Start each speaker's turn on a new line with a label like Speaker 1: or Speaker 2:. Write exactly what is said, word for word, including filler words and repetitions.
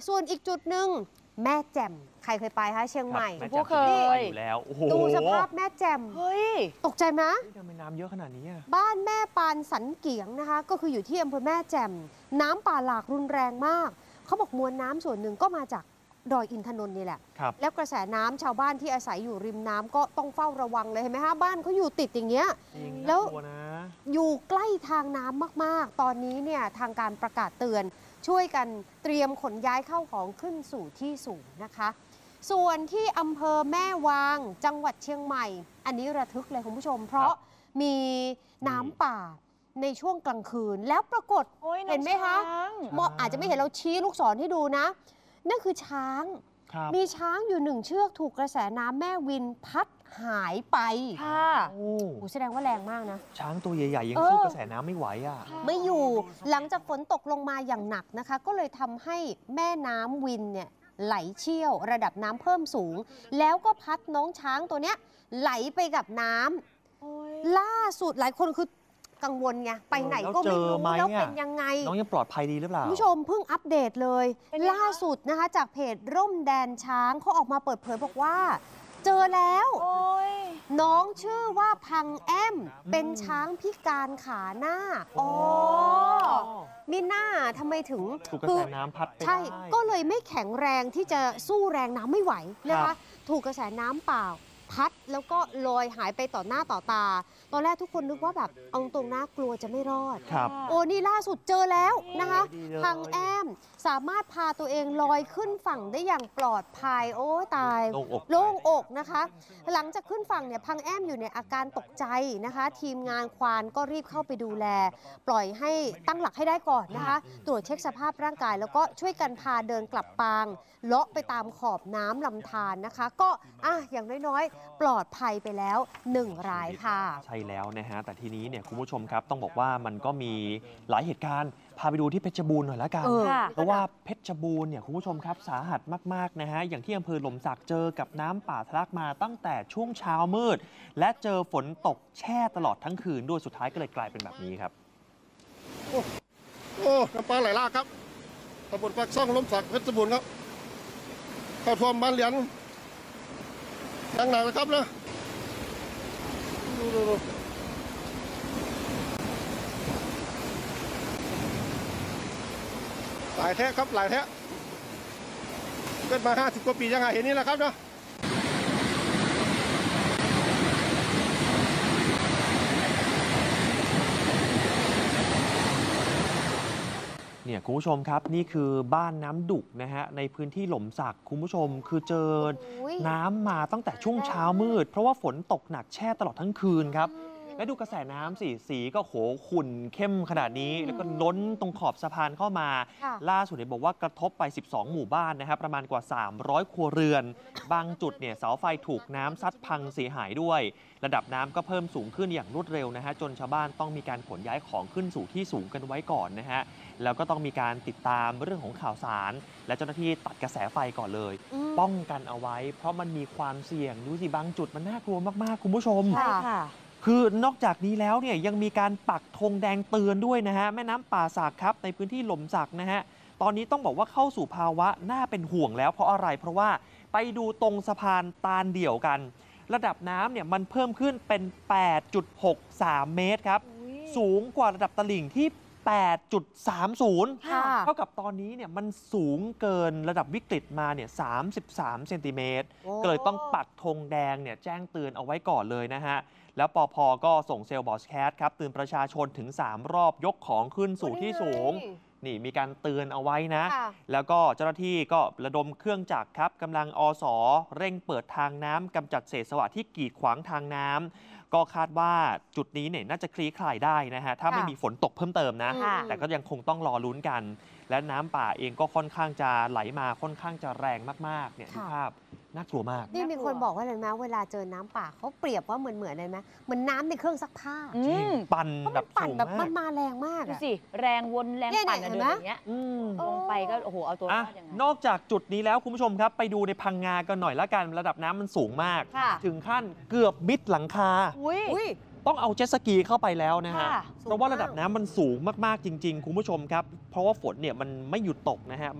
Speaker 1: ส่วนอีกจุดหนึ่งแม่แจ่มใครเคยไปคะเชียงใหม่
Speaker 2: ผู้เคยอยู่แล้วโอ้โห
Speaker 1: ดูสภาพแม่แจ่มเฮ้ยตกใจไหม
Speaker 2: ทำไมน้ำเยอะขนาดนี้
Speaker 1: บ้านแม่ปานสันเกียงนะคะก็คืออยู่ที่อำเภอแม่แจ่มน้ำป่าหลากรุนแรงมากเขาบอกมวลน้ำส่วนหนึ่งก็มาจากดอยอินทนนท์นี่แหละแล้วกระแสน้ำชาวบ้านที่อาศัยอยู่ริมน้ำก็ต้องเฝ้าระวังเลยเห็นไหมคะบ้านเขาอยู่ติดอย่างเงี้ยแล้วอยู่ใกล้ทางน้ำมากๆตอนนี้เนี่ยทางการประกาศเตือนช่วยกันเตรียมขนย้ายเข้าของขึ้นสู่ที่สูงนะคะส่วนที่อำเภอแม่วางจังหวัดเชียงใหม่อันนี้ระทึกเลยคุณผู้ชมเพราะมีน้ำป่าในช่วงกลางคืนแล้วปรากฏเห็นไหมคะอาจจะไม่เห็นเราชี้ลูกศรให้ดูนะนั่นคือช้างมีช้างอยู่หนึ่งเชือกถูกกระแสน้ำแม่วินพัดหายไปค่ะโอ้แสดงว่าแรงมากนะ
Speaker 2: ช้างตัวใหญ่ๆยังสู้กระแสน้ำไม่ไหวอ่ะ
Speaker 1: ไม่อยู่หลังจากฝนตกลงมาอย่างหนักนะคะก็เลยทำให้แม่น้ำวินเนี่ยไหลเชี่ยวระดับน้ำเพิ่มสูงแล้วก็พัดน้องช้างตัวเนี้ยไหลไปกับน้ำล่าสุดหลายคนคือกังวลไงไปไหนก็ไม่รู้แล้วเป็นยังไง
Speaker 2: น้องยังปลอดภัยดีหรือเปล่า
Speaker 1: ผู้ชมเพิ่งอัปเดตเลยล่าสุดนะคะจากเพจร่มแดนช้างเขาออกมาเปิดเผยบอกว่าเจอแล้วน้องชื่อว่าพังแอมเป็นช้างพิการขาหน้าอ๋อมีหน้าทำไมถึง
Speaker 2: ถูกกระแสน้ำพัดไป
Speaker 1: ใช่ก็เลยไม่แข็งแรงที่จะสู้แรงน้ำไม่ไหวนะคะถูกกระแสน้ำเปล่าพัดแล้วก็ลอยหายไปต่อหน้าต่อตาตอนแรกทุกคนนึกว่าแบบเอาตรงน่ากลัวจะไม่รอดโอ้นี่ล่าสุดเจอแล้วนะคะพังแอมสามารถพาตัวเองลอยขึ้นฝั่งได้อย่างปลอดภัยโอ้ตายโล่งอกนะคะหลังจากขึ้นฝั่งเนี่ยพังแอมอยู่ในอาการตกใจนะคะทีมงานควานก็รีบเข้าไปดูแลปล่อยให้ตั้งหลักให้ได้ก่อนนะคะตรวจเช็คสภาพร่างกายแล้วก็ช่วยกันพาเดินกลับปางเลาะไปตามขอบน้ำลำธารนะคะก็อ่ะอย่างน้อยๆปลอดภัยไปแล้วหนึ่งรายค่ะ
Speaker 2: ใช่แล้วนะฮะแต่ทีนี้เนี่ยคุณผู้ชมครับต้องบอกว่ามันก็มีหลายเหตุการณ์พาไปดูที่เพชรบูรณ์หน่อยละกันเพราะว่าเพชรบูรณ์เนี่ยคุณผู้ชมครับสาหัสมากๆนะฮะอย่างที่อำเภอหล่มสักเจอกับน้ำป่าทะลักมาตั้งแต่ช่วงเช้ามืดและเจอฝนตกแช่ตลอดทั้งคืนด้วยสุดท้ายก็เลยกลายเป็นแบบนี้ครับ
Speaker 3: โอ้โอ้น้ำปลาไหลลากครับตำบลปากซ่องหล่มสักเพชรบูรณ์ครับเข้าท่วมบ้านเหรียญยังหนักเลยครับเลยหลายแท้ครับหลายแท้เกิดมาห้าสิบกว่าปียังไงเห็นนี่แหละครับเนาะ
Speaker 2: เนี่ยคุณผู้ชมครับนี่คือบ้านน้ำดุกนะฮะในพื้นที่หล่มสักคุณผู้ชมคือเจอน้ำมาตั้งแต่ช่วงเช้ามืดเพราะว่าฝนตกหนักแช่ตลอดทั้งคืนครับและดูกระแสน้ำสิสีก็โหขุ่นเข้มขนาดนี้แล้วก็ล้นตรงขอบสะพานเข้ามาล่าสุดเนี่ยบอกว่ากระทบไปสิบสองหมู่บ้านนะครับประมาณกว่าสามร้อยครัวเรือนบางจุดเนี่ยเสาไฟถูกน้ำซัดพังเสียหายด้วยระดับน้ำก็เพิ่มสูงขึ้นอย่างรวดเร็วนะฮะจนชาวบ้านต้องมีการขนย้ายของขึ้นสู่ที่สูงกันไว้ก่อนนะฮะแล้วก็ต้องมีการติดตามเรื่องของข่าวสารและเจ้าหน้าที่ตัดกระแสไฟก่อนเลยป้องกันเอาไว้เพราะมันมีความเสี่ยงดูสิบางจุดมันน่ากลัวมากๆคุณผู้ชม
Speaker 1: ใช่ค่ะ
Speaker 2: คือนอกจากนี้แล้วเนี่ยยังมีการปักธงแดงเตือนด้วยนะฮะแม่น้ำป่าสักครับในพื้นที่หล่มสักนะฮะตอนนี้ต้องบอกว่าเข้าสู่ภาวะน่าเป็นห่วงแล้วเพราะอะไรเพราะว่าไปดูตรงสะพานตาลเดี่ยวกันระดับน้ำเนี่ยมันเพิ่มขึ้นเป็น แปดจุดหกสาม เมตรครับสูงกว่าระดับตลิ่งที่ แปดจุดสามศูนย์ เท่ากับตอนนี้เนี่ยมันสูงเกินระดับวิกฤตมาเนี่ยสามสิบสามเซนติเมตรก็เลยต้องปักธงแดงเนี่ยแจ้งเตือนเอาไว้ก่อนเลยนะฮะแล้วปภ.ก็ส่งเซลล์บอสแคสครับเตือนประชาชนถึงสามรอบยกของขึ้นสู่ที่สูงนี่มีการเตือนเอาไว้นะแล้วก็เจ้าหน้าที่ก็ระดมเครื่องจักรครับกำลังอส.เร่งเปิดทางน้ำกำจัดเศษสวะที่กีดขวางทางน้ำก็คาดว่าจุดนี้เนี่ยน่าจะคลี่คลายได้นะฮะถ้าไม่มีฝนตกเพิ่มเติมนะแต่ก็ยังคงต้องรอลุ้นกันและน้ำป่าเองก็ค่อนข้างจะไหลมาค่อนข้างจะแรงมากๆเนี่ยที่ภาพน่ากลัวมาก
Speaker 1: นี่มีคนบอกว่าอะไรไหมเวลาเจอน้ำป่าเขาเปรียบว่าเหมือนเหมือนอะไรไหมเหมือนน้ำในเครื่องซักผ้า
Speaker 2: ปั่นแบบ
Speaker 1: ปั่นแบบมันมาแรงมาก
Speaker 4: ดูสิแรงวนแรงปั่นอะไรอย่างเงี้ยลงไปก็โอ้โหเอาตัวรอดยังไง
Speaker 2: นอกจากจุดนี้แล้วคุณผู้ชมครับไปดูในพังงากันหน่อยละกันระดับน้ำมันสูงมากถึงขั้นเกือบมิดหลังคาต้องเอาเจ็ตสกีเข้าไปแล้วนะฮะเพราะว่าระดับน้ำมันสูงมากๆจริงๆคุณผู้ชมครับเพราะว่าฝนเนี่ยมันไม่หยุดตกนะฮะ